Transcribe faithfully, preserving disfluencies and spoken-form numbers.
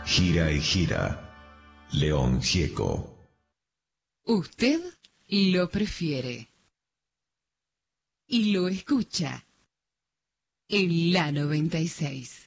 Gira y gira. León Gieco. Usted lo prefiere. Y lo escucha en la noventa y seis.